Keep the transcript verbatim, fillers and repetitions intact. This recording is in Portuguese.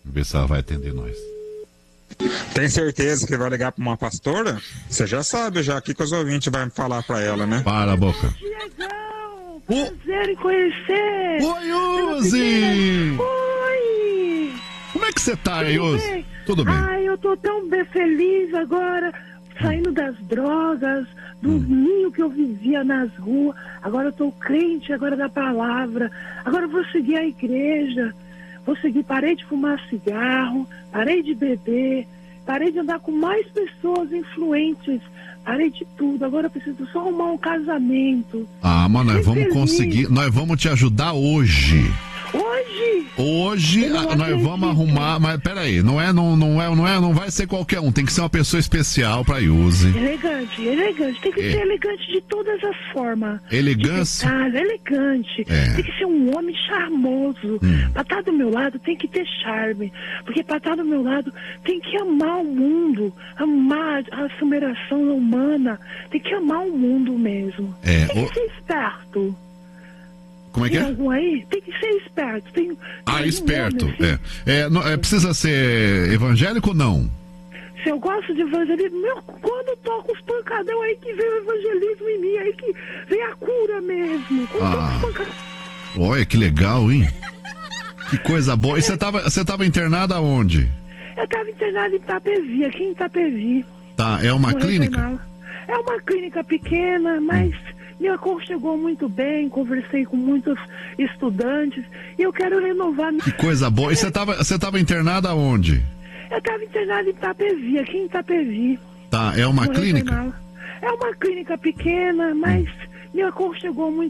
Ver se ela vai atender nós. Tem certeza que vai ligar pra uma pastora? Você já sabe já o que, que os ouvintes vão falar pra ela, né? Para a boca. Legal, prazer em conhecer. Oi, Uzi! Oi! Como é que você tá, Tudo Uzi? bem? Tudo bem. Ai, eu tô tão bem feliz agora, saindo das drogas, do Hum. ninho que eu vivia nas ruas. Agora eu tô crente agora da palavra. Agora eu vou seguir a igreja. Vou seguir, parei de fumar cigarro, parei de beber, parei de andar com mais pessoas influentes, parei de tudo. Agora eu preciso só arrumar um casamento. Ah, mas nós Bem vamos feliz. conseguir, nós vamos te ajudar hoje. Hoje? Hoje Eu não a- nós acredito. vamos arrumar, mas peraí, não é, não, não é, não é, não vai ser qualquer um, tem que ser uma pessoa especial pra Yuzi. Elegante, elegante. Tem que É. ser elegante de todas as formas. Elegância? De detalhe, elegante. É. Tem que ser um homem charmoso. Hum. Pra estar do meu lado tem que ter charme. Porque pra estar do meu lado tem que amar o mundo. Amar a superação humana. Tem que amar o mundo mesmo. É, Tem o- que ser esperto. Como é que Tem é? algum aí? Tem que ser esperto. Tem, Ah, tem um esperto. homem, assim, É. É, não- é, precisa ser evangélico ou não? Se eu gosto de evangelismo, meu, quando eu toco os pancadão aí que vem o evangelismo em mim, aí que vem a cura mesmo. Quando eu Ah. toco os pancadão. Olha que legal, hein? Que coisa boa. E você tava, você tava internada aonde? Eu tava internada em Itapevi, aqui em Itapevi. Tá, é uma no clínica? regional. É uma clínica pequena, mas me aconchegou muito bem, conversei com muitos estudantes e eu quero renovar. Que coisa boa. E você tava, você tava internada aonde? Eu tava internada em Itapevi, aqui em Itapevi. Tá, é uma no clínica? regional. É uma clínica pequena, mas me aconchegou muito